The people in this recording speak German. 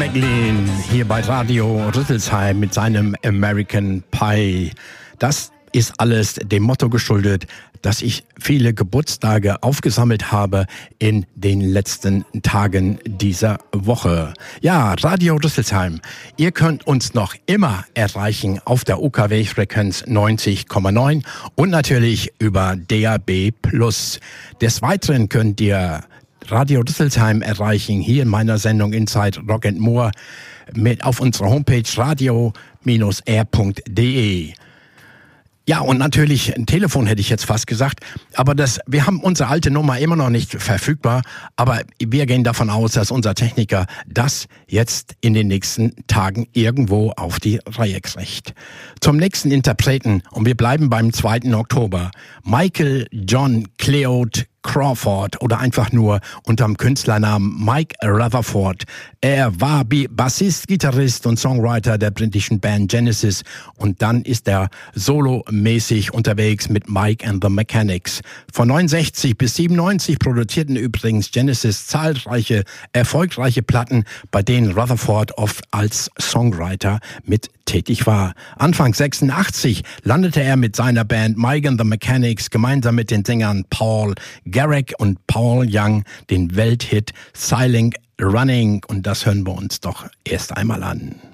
McLean hier bei Radio Rüsselsheim mit seinem American Pie. Das ist alles dem Motto geschuldet, dass ich viele Geburtstage aufgesammelt habe in den letzten Tagen dieser Woche. Ja, Radio Rüsselsheim, ihr könnt uns noch immer erreichen auf der UKW-Frequenz 90,9 und natürlich über DAB+. Des Weiteren könnt ihr Radio Rüsselsheim erreichen, hier in meiner Sendung Inside Rock and More auf unserer Homepage radio-r.de. Ja, und natürlich ein Telefon hätte ich jetzt fast gesagt, aber wir haben unsere alte Nummer immer noch nicht verfügbar, aber wir gehen davon aus, dass unser Techniker das jetzt in den nächsten Tagen irgendwo auf die Reihe kriegt. Zum nächsten Interpreten, und wir bleiben beim 2. Oktober, Michael John Cleod Crawford oder einfach nur unterm Künstlernamen Mike Rutherford. Er war Bassist, Gitarrist und Songwriter der britischen Band Genesis und dann ist er solomäßig unterwegs mit Mike and the Mechanics. Von 69 bis 97 produzierten übrigens Genesis zahlreiche erfolgreiche Platten, bei denen Rutherford oft als Songwriter mit tätig war. Anfang 86 landete er mit seiner Band Mike and the Mechanics gemeinsam mit den Sängern Paul Garrick und Paul Young den Welthit Silent Running, und das hören wir uns doch erst einmal an.